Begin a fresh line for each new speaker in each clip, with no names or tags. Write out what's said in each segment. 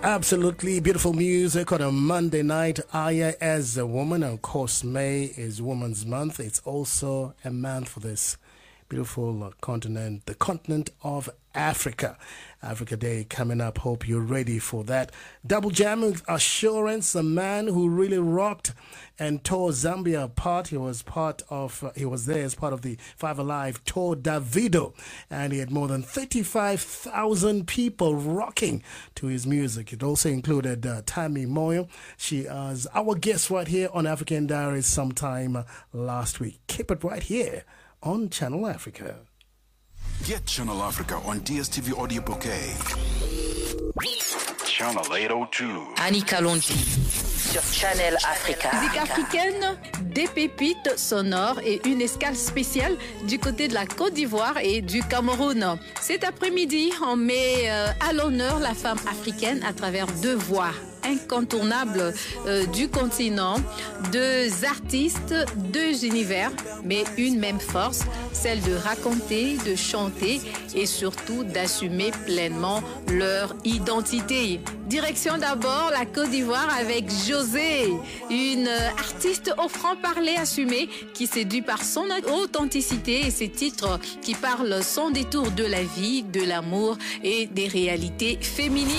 Absolutely beautiful music on a Monday night. Aya as a woman. Of course, May is Women's Month. It's also a month for this beautiful continent, the continent of Africa. Africa Day coming up. Hope you're ready for that. Double Jam with Assurance, a man who really rocked and tore Zambia apart. He was there as part of the Five Alive tour Davido, and he had more than 35,000 people rocking to his music. It also included Tammy Moyo. She was our guest right here on African Diaries sometime last week. Keep it right here on Channel Africa.
Get Channel Africa on DSTV Audio Bouquet. Channel 802.
Annie Kalonji sur Channel Africa.
Musique africaine, des pépites sonores et une escale spéciale du côté de la Côte d'Ivoire et du Cameroun. Cet après-midi, on met à l'honneur la femme africaine à travers deux voix incontournables du continent, deux artistes, deux univers, mais une même force, celle de raconter, de chanter et surtout d'assumer pleinement leur identité. Direction d'abord la Côte d'Ivoire avec José, une artiste au franc-parler assumé qui séduit par son authenticité et ses titres qui parlent sans détour de la vie, de l'amour et des réalités féminines.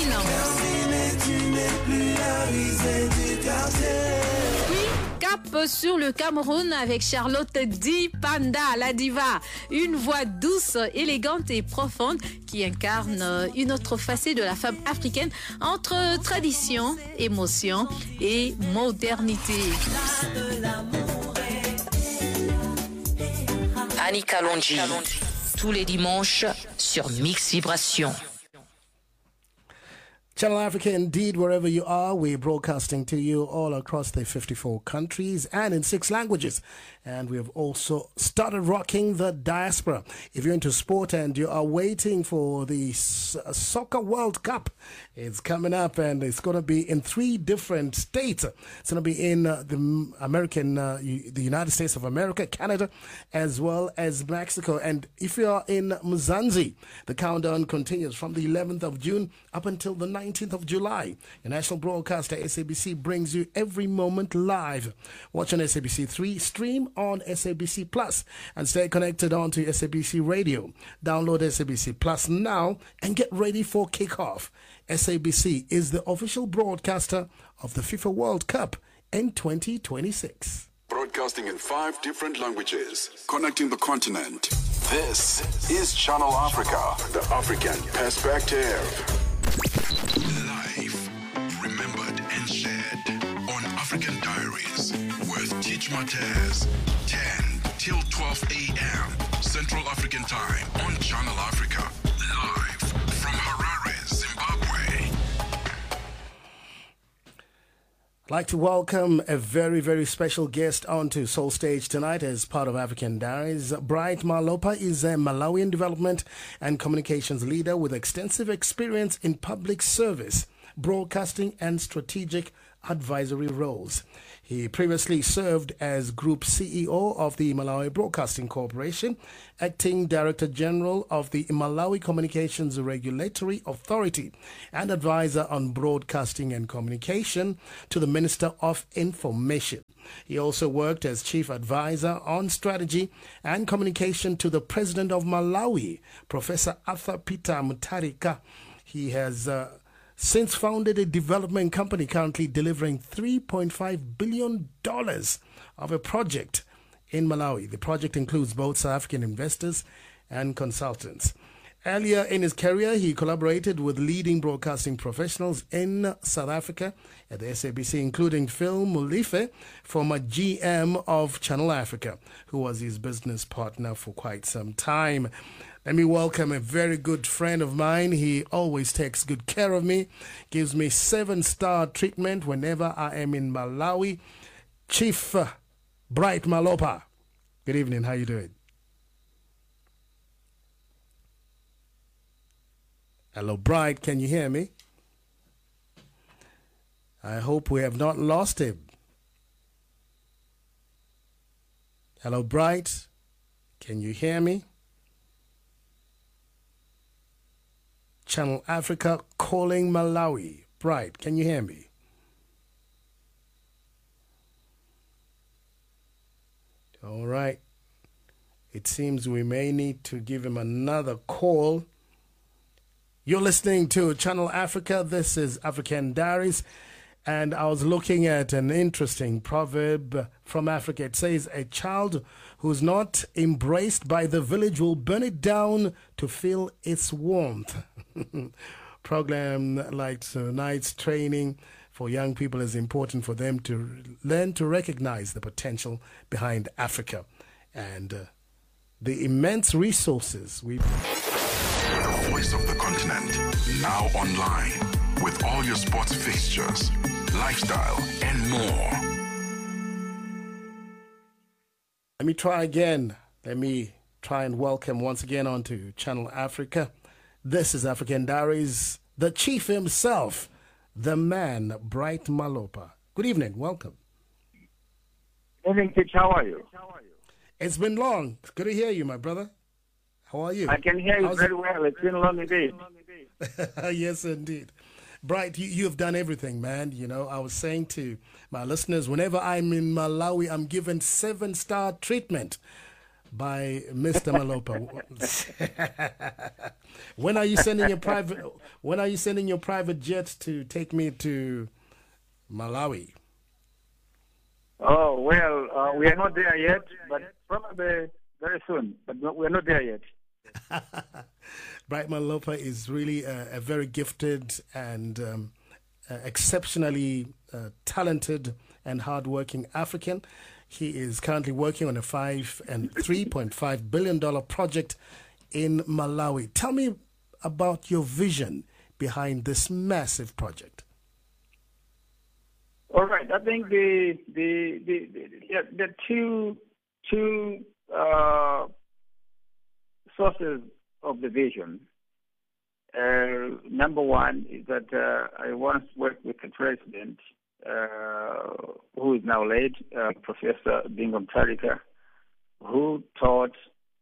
Puis, cap sur le Cameroun avec Charlotte Di Panda, la diva. Une voix douce, élégante et profonde qui incarne une autre facette de la femme africaine entre tradition, émotion et modernité.
Annie Kalonji, tous les dimanches sur Mix Vibration.
Channel Africa, indeed, wherever you are, we're broadcasting to you all across the 54 countries and in 6 languages. And we have also started rocking the diaspora. If you're into sport and you are waiting for the Soccer World Cup, it's coming up and it's going to be in 3 different states. It's going to be in the United States of America, Canada, as well as Mexico. And if you are in Mzanzi, the countdown continues from the 11th of June up until the 19th of July. Your national broadcaster SABC brings you every moment live. Watch on SABC 3, stream on SABC Plus, and stay connected on to SABC Radio. Download SABC Plus now and get ready for kickoff. SABC is the official broadcaster of the FIFA World Cup in 2026.
Broadcasting in 5 different languages, connecting the continent. This is Channel Africa, the African perspective. Live, remembered and shared on African Diaries with Teach Matez, 10 till 12 a.m. Central African Time on Channel Africa. Live from Harare, Zimbabwe.
I'd like to welcome a very, very special guest onto Soul Stage tonight as part of African Diaries. Bright Malopa is a Malawian development and communications leader with extensive experience in public service, broadcasting, and strategic advisory roles. He previously served as Group CEO of the Malawi Broadcasting Corporation, Acting Director General of the Malawi Communications Regulatory Authority, and advisor on broadcasting and communication to the Minister of Information. He also worked as Chief Advisor on Strategy and Communication to the President of Malawi, Professor Arthur Peter Mutharika. He has since founded a development company currently delivering $3.5 billion of a project in Malawi. The project includes both South African investors and consultants. Earlier in his career, he collaborated with leading broadcasting professionals in South Africa at the SABC, including Phil Mulife, former GM of Channel Africa, who was his business partner for quite some time. Let me welcome a very good friend of mine. He always takes good care of me, gives me 7-star treatment whenever I am in Malawi. Chief Bright Malopa. Good evening. How you doing? Hello, Bright. Can you hear me? I hope we have not lost him. Hello, Bright. Can you hear me? Channel Africa calling Malawi. Bright, can you hear me? All right. It seems we may need to give him another call. You're listening to Channel Africa. This is African Diaries. And I was looking at an interesting proverb from Africa. It says, a child who's not embraced by the village will burn it down to feel its warmth. Program like tonight's training for young people is important for them to learn to recognize the potential behind Africa and the immense resources we...
The voice of the continent, now online, with all your sports fixtures, lifestyle, and more.
Let me try again. Let me try and welcome once again onto Channel Africa. This is African Diaries, the chief himself, the man, Bright Malopa. Good evening. Welcome.
Good evening, Pitch. How are you?
It's been long. Good to hear you, my brother. How are you?
I can hear you very well. It's been long indeed.
Yes, indeed. Bright, you have done everything, man. You know, I was saying to my listeners, whenever I'm in Malawi, I'm given 7-star treatment by Mr. Malopa. When are you sending your private jet to take me to Malawi?
Oh, well, we are not there yet, but probably very soon. But we're not there yet.
Bright Malopa is really a very gifted and exceptionally talented and hardworking African. He is currently working on a $3.5 billion project in Malawi. Tell me about your vision behind this massive project.
All right. I think the two sources of the vision. Number one is that I once worked with the president, who is now late, Professor Bingham Tarika, who taught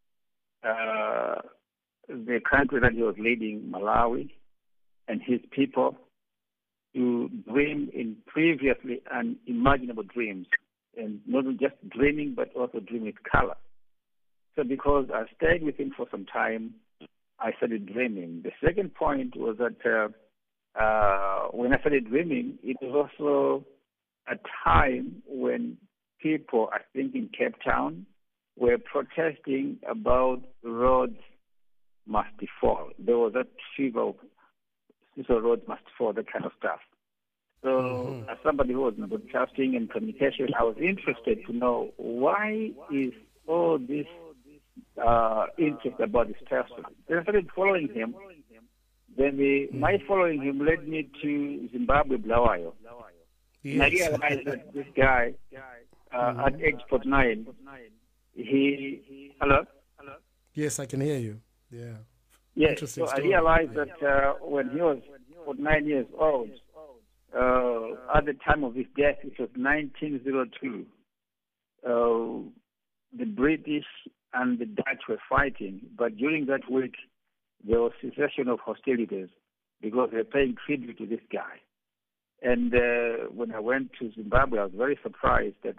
the country that he was leading, Malawi, and his people to dream in previously unimaginable dreams, and not just dreaming, but also dream with color. So because I stayed with him for some time, I started dreaming. The second point was that when I started dreaming, it was also a time when people, I think in Cape Town, were protesting about roads must fall. There was that fever of roads must fall, that kind of stuff. So as somebody who was in broadcasting and communication, I was interested to know why is all this interest about this person. Then I started following him. Then my following him led me to Zimbabwe, Bulawayo. Yes. And I realized that this guy, at age 49, hello?
Yes, I can hear you. Yeah.
Yes, so I realized that when he was 49 years old, at the time of his death, it was 1902, the British and the Dutch were fighting, but during that week, there was cessation of hostilities because they were paying tribute to this guy. And when I went to Zimbabwe, I was very surprised that